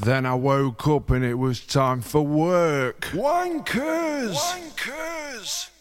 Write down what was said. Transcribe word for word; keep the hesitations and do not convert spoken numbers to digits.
Then I woke up and it was time for work. Wankers! Wankers!